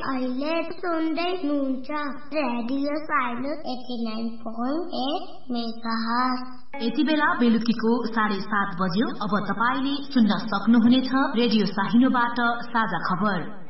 अहिले सुन्दै हुनुहुन्छ रेडियो साइलेन्स 89.8 मेगाहर्ज। यति बेला बेलुकीको 7:30 बज्यो। अब तपाईले सुन्न सक्नुहुनेछ रेडियो साहिनोबाट साझा खबर।